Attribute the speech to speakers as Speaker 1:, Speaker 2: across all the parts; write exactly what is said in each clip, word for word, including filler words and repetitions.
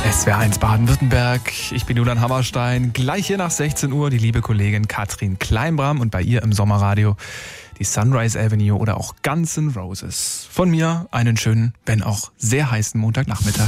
Speaker 1: S W R eins Baden-Württemberg. Ich bin Julian Hammerstein. Gleich hier nach sechzehn Uhr die liebe Kollegin Katrin Kleinbram und bei ihr im Sommerradio die Sunrise Avenue oder auch Guns N' Roses. Von mir einen schönen, wenn auch sehr heißen Montagnachmittag.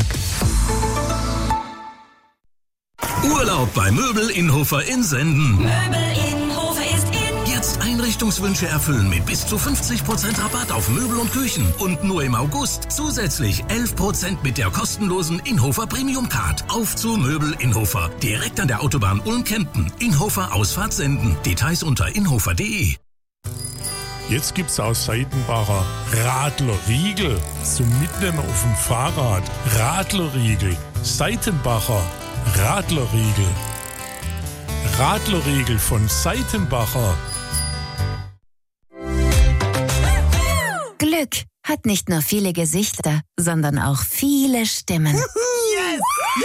Speaker 2: Urlaub bei Möbel Innhofer in Senden.
Speaker 3: Möbel Innhofer ist in.
Speaker 2: Jetzt Einrichtungswünsche erfüllen mit bis zu fünfzig Prozent Rabatt auf Möbel und Küchen. Und nur im August zusätzlich elf Prozent mit der kostenlosen Innhofer Premium Card. Auf zu Möbel Innhofer. Direkt an der Autobahn Ulm-Kempten. Innhofer Ausfahrt Senden. Details unter innhofer punkt de.
Speaker 4: Jetzt gibt's aus Seitenbacher Radlerriegel zum Mitnehmen auf dem Fahrrad. Radlerriegel. Seitenbacher Radlerriegel. Radlerriegel von Seitenbacher.
Speaker 5: Glück hat nicht nur viele Gesichter, sondern auch viele Stimmen.
Speaker 3: Yes!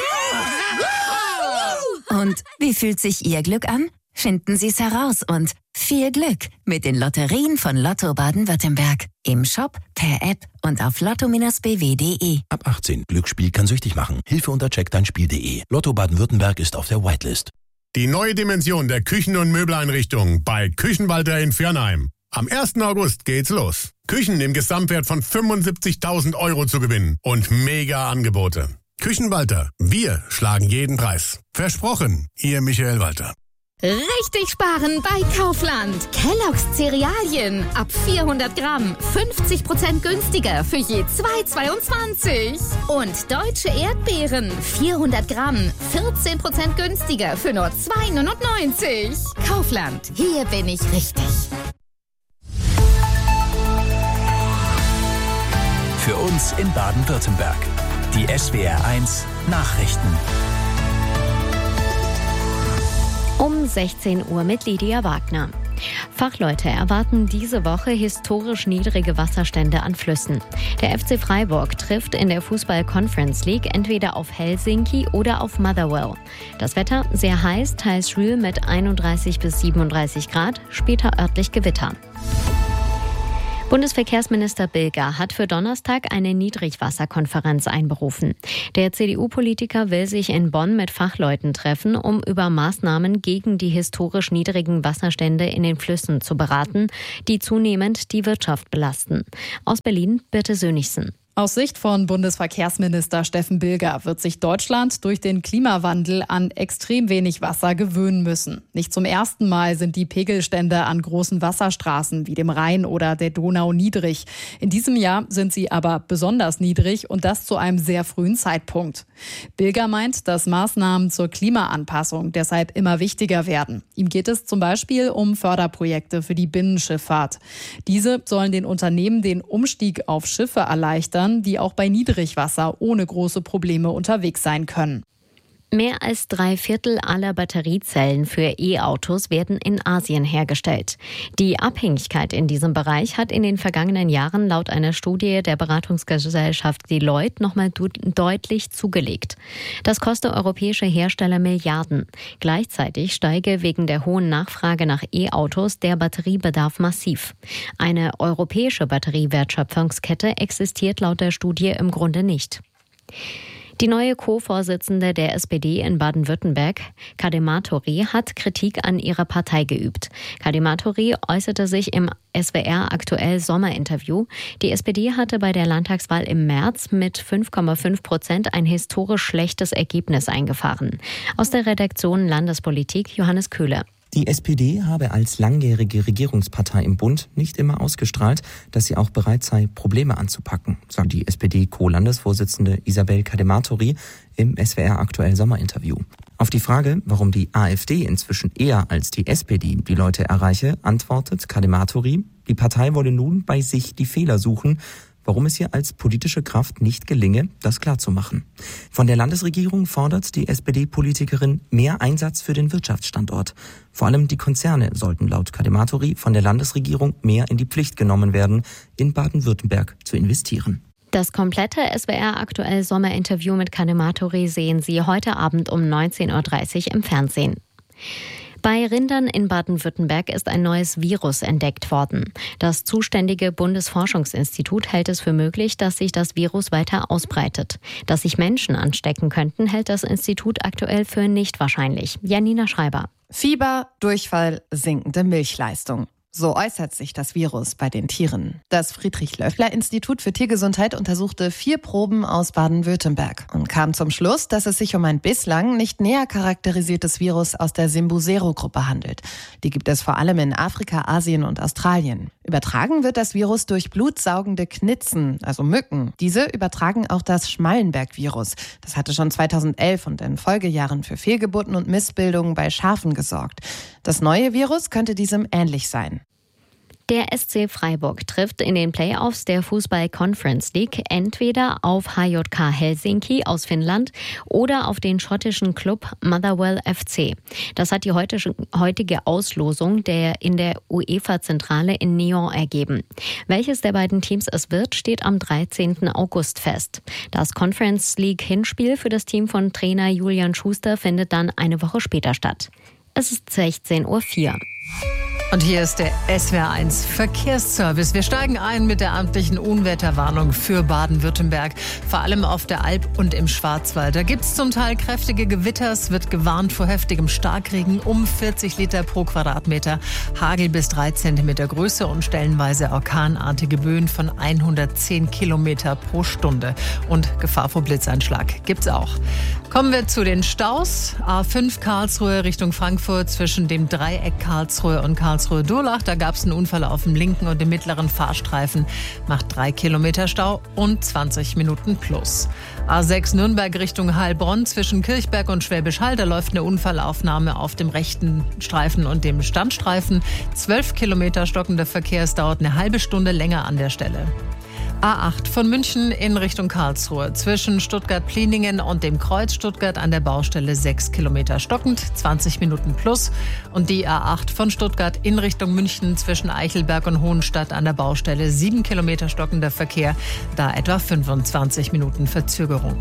Speaker 5: Und wie fühlt sich Ihr Glück an? Finden Sie es heraus und viel Glück mit den Lotterien von Lotto Baden-Württemberg. Im Shop, per App und auf lotto b w punkt de.
Speaker 6: Ab achtzehn. Glücksspiel kann süchtig machen. Hilfe unter check dein spiel punkt de. Lotto Baden-Württemberg ist auf der Whitelist.
Speaker 7: Die neue Dimension der Küchen- und Möbeleinrichtungen bei Küchenwalter in Viernheim. Am ersten August geht's los. Küchen im Gesamtwert von fünfundsiebzigtausend Euro zu gewinnen und mega Angebote. Küchenwalter, wir schlagen jeden Preis. Versprochen, Ihr Michael Walter.
Speaker 8: Richtig sparen bei Kaufland. Kellogg's Cerealien ab vierhundert Gramm fünfzig Prozent günstiger für je zwei Euro zweiundzwanzig. Und deutsche Erdbeeren vierhundert Gramm vierzehn Prozent günstiger für nur zwei Euro neunundneunzig. Kaufland, hier bin ich richtig.
Speaker 2: Für uns in Baden-Württemberg. Die S W R eins Nachrichten.
Speaker 9: Um sechzehn Uhr mit Lydia Wagner. Fachleute erwarten diese Woche historisch niedrige Wasserstände an Flüssen. Der F C Freiburg trifft in der Fußball-Conference League entweder auf Helsinki oder auf Motherwell. Das Wetter sehr heiß, teils schwül mit einunddreißig bis siebenunddreißig Grad, später örtlich Gewitter. Bundesverkehrsminister Bilger hat für Donnerstag eine Niedrigwasserkonferenz einberufen. Der C D U-Politiker will sich in Bonn mit Fachleuten treffen, um über Maßnahmen gegen die historisch niedrigen Wasserstände in den Flüssen zu beraten, die zunehmend die Wirtschaft belasten. Aus Berlin, Birte Sönigsen.
Speaker 10: Aus Sicht von Bundesverkehrsminister Steffen Bilger wird sich Deutschland durch den Klimawandel an extrem wenig Wasser gewöhnen müssen. Nicht zum ersten Mal sind die Pegelstände an großen Wasserstraßen wie dem Rhein oder der Donau niedrig. In diesem Jahr sind sie aber besonders niedrig und das zu einem sehr frühen Zeitpunkt. Bilger meint, dass Maßnahmen zur Klimaanpassung deshalb immer wichtiger werden. Ihm geht es zum Beispiel um Förderprojekte für die Binnenschifffahrt. Diese sollen den Unternehmen den Umstieg auf Schiffe erleichtern, die auch bei Niedrigwasser ohne große Probleme unterwegs sein können.
Speaker 9: Mehr als drei Viertel aller Batteriezellen für E-Autos werden in Asien hergestellt. Die Abhängigkeit in diesem Bereich hat in den vergangenen Jahren laut einer Studie der Beratungsgesellschaft Deloitte nochmal deutlich zugelegt. Das koste europäische Hersteller Milliarden. Gleichzeitig steige wegen der hohen Nachfrage nach E-Autos der Batteriebedarf massiv. Eine europäische Batteriewertschöpfungskette existiert laut der Studie im Grunde nicht. Die neue Co-Vorsitzende der S P D in Baden-Württemberg, Kadematori, hat Kritik an ihrer Partei geübt. Kadematori äußerte sich im S W R aktuell Sommerinterview. Die S P D hatte bei der Landtagswahl im März mit fünf Komma fünf Prozent ein historisch schlechtes Ergebnis eingefahren. Aus der Redaktion Landespolitik Johannes Köhler.
Speaker 11: Die S P D habe als langjährige Regierungspartei im Bund nicht immer ausgestrahlt, dass sie auch bereit sei, Probleme anzupacken, sagt die S P D-Co-Landesvorsitzende Isabel Kadematori im S W R aktuell Sommerinterview. Auf die Frage, warum die AfD inzwischen eher als die S P D die Leute erreiche, antwortet Kadematori, die Partei wolle nun bei sich die Fehler suchen, warum es ihr als politische Kraft nicht gelinge, das klarzumachen. Von der Landesregierung fordert die S P D-Politikerin mehr Einsatz für den Wirtschaftsstandort. Vor allem die Konzerne sollten laut Kadematori von der Landesregierung mehr in die Pflicht genommen werden, in Baden-Württemberg zu investieren.
Speaker 9: Das komplette S W R aktuell Sommerinterview mit Kadematori sehen Sie heute Abend um neunzehn Uhr dreißig im Fernsehen. Bei Rindern in Baden-Württemberg ist ein neues Virus entdeckt worden. Das zuständige Bundesforschungsinstitut hält es für möglich, dass sich das Virus weiter ausbreitet. Dass sich Menschen anstecken könnten, hält das Institut aktuell für nicht wahrscheinlich. Janina Schreiber.
Speaker 12: Fieber, Durchfall, sinkende Milchleistung. So äußert sich das Virus bei den Tieren. Das Friedrich-Löffler-Institut für Tiergesundheit untersuchte vier Proben aus Baden-Württemberg und kam zum Schluss, dass es sich um ein bislang nicht näher charakterisiertes Virus aus der Simbusero-Gruppe handelt. Die gibt es vor allem in Afrika, Asien und Australien. Übertragen wird das Virus durch blutsaugende Knitzen, also Mücken. Diese übertragen auch das Schmallenberg-Virus. Das hatte schon zweitausendelf und in Folgejahren für Fehlgeburten und Missbildungen bei Schafen gesorgt. Das neue Virus könnte diesem ähnlich sein.
Speaker 9: Der S C Freiburg trifft in den Playoffs der Fußball-Conference League entweder auf H J K Helsinki aus Finnland oder auf den schottischen Club Motherwell F C. Das hat die heutige Auslosung der in der UEFA-Zentrale in Nyon ergeben. Welches der beiden Teams es wird, steht am dreizehnten August fest. Das Conference League-Hinspiel für das Team von Trainer Julian Schuster findet dann eine Woche später statt. Es ist sechzehn Uhr vier.
Speaker 13: Und hier ist der S W R eins Verkehrsservice. Wir steigen ein mit der amtlichen Unwetterwarnung für Baden-Württemberg, vor allem auf der Alp und im Schwarzwald. Da gibt es zum Teil kräftige Gewitter. Es wird gewarnt vor heftigem Starkregen um vierzig Liter pro Quadratmeter, Hagel bis drei Zentimeter Größe und stellenweise orkanartige Böen von hundertzehn Kilometer pro Stunde. Und Gefahr vor Blitzeinschlag gibt's auch. Kommen wir zu den Staus. A fünf Karlsruhe Richtung Frankfurt zwischen dem Dreieck Karlsruhe und Karlsruhe-Durlach. Da gab es einen Unfall auf dem linken und dem mittleren Fahrstreifen. Macht drei Kilometer Stau und zwanzig Minuten plus. A sechs Nürnberg Richtung Heilbronn zwischen Kirchberg und Schwäbisch Hall. Da läuft eine Unfallaufnahme auf dem rechten Streifen und dem Standstreifen. zwölf Kilometer stockender Verkehr. Es dauert eine halbe Stunde länger an der Stelle. A acht von München in Richtung Karlsruhe. Zwischen Stuttgart-Pliningen und dem Kreuz Stuttgart an der Baustelle sechs Kilometer stockend, zwanzig Minuten plus. Und die A acht von Stuttgart in Richtung München zwischen Eichelberg und Hohenstadt an der Baustelle sieben Kilometer stockender Verkehr, da etwa fünfundzwanzig Minuten Verzögerung.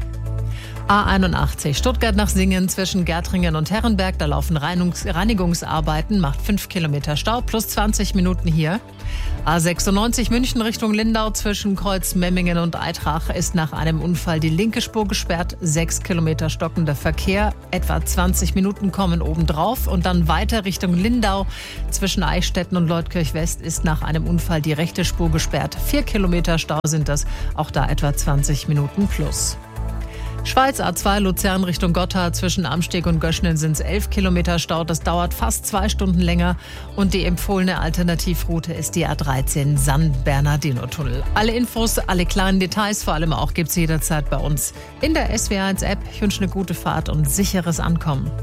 Speaker 13: A einundachtzig Stuttgart nach Singen zwischen Gärtringen und Herrenberg. Da laufen Reinigungs- Reinigungsarbeiten, macht fünf Kilometer Stau plus zwanzig Minuten hier. A sechsundneunzig München Richtung Lindau zwischen Kreuzmemmingen und Eitrach ist nach einem Unfall die linke Spur gesperrt. sechs Kilometer stockender Verkehr, etwa zwanzig Minuten kommen obendrauf. Und dann weiter Richtung Lindau zwischen Eichstätten und Leutkirch West ist nach einem Unfall die rechte Spur gesperrt. vier Kilometer Stau sind das, auch da etwa zwanzig Minuten plus. Schweiz A zwei Luzern Richtung Gotthard zwischen Amsteg und Göschnen sind es elf Kilometer Stau. Das dauert fast zwei Stunden länger. Und die empfohlene Alternativroute ist die A dreizehn San-Bernardino-Tunnel. Alle Infos, alle kleinen Details vor allem auch gibt es jederzeit bei uns in der S W R eins App. Ich wünsche eine gute Fahrt und sicheres Ankommen.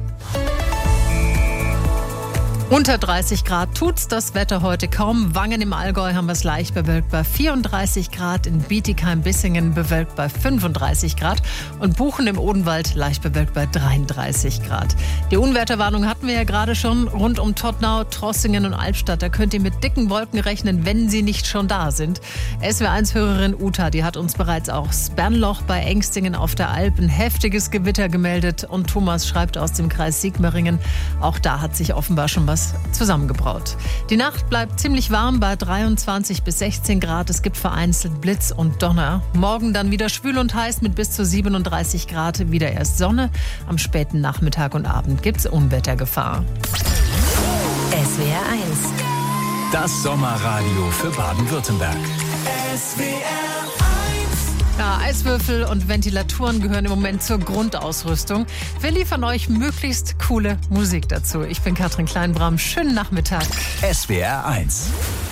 Speaker 13: Unter dreißig Grad tut's das Wetter heute kaum. Wangen im Allgäu haben wir es leicht bewölkt bei vierunddreißig Grad, in Bietigheim-Bissingen bewölkt bei fünfunddreißig Grad und Buchen im Odenwald leicht bewölkt bei dreiunddreißig Grad. Die Unwetterwarnung hatten wir ja gerade schon rund um Todtnau, Trossingen und Albstadt. Da könnt ihr mit dicken Wolken rechnen, wenn sie nicht schon da sind. S W R eins Hörerin Uta, die hat uns bereits auch Sperrnloch bei Engstingen auf der Alp ein heftiges Gewitter gemeldet. Und Thomas schreibt aus dem Kreis Sigmaringen, auch da hat sich offenbar schon was zusammengebraut. Die Nacht bleibt ziemlich warm bei dreiundzwanzig bis sechzehn Grad. Es gibt vereinzelt Blitz und Donner. Morgen dann wieder schwül und heiß mit bis zu siebenunddreißig Grad. Wieder erst Sonne. Am späten Nachmittag und Abend gibt es Unwettergefahr.
Speaker 3: S W R eins.
Speaker 2: Das Sommerradio für Baden-Württemberg.
Speaker 3: S W R
Speaker 13: Ja, Eiswürfel und Ventilatoren gehören im Moment zur Grundausrüstung. Wir liefern euch möglichst coole Musik dazu. Ich bin Katrin Kleinbram. Schönen Nachmittag.
Speaker 2: S W R eins.